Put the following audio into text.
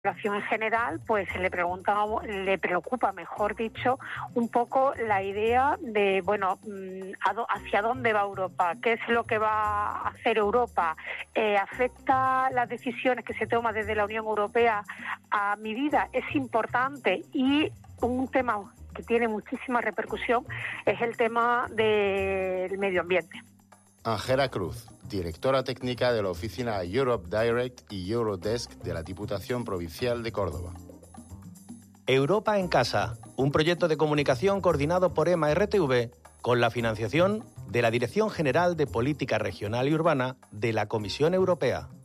población en general, pues le preocupa, mejor dicho, un poco la idea de, hacia dónde va Europa, qué es lo que va a hacer Europa, afecta las decisiones que se toman desde la Unión Europea a mi vida, es importante. Y un tema que tiene muchísima repercusión es el tema del medio ambiente. Ángela Cruz, directora técnica de la oficina Europe Direct y Eurodesk de la Diputación Provincial de Córdoba. Europa en Casa, un proyecto de comunicación coordinado por EMA-RTV con la financiación de la Dirección General de Política Regional y Urbana de la Comisión Europea.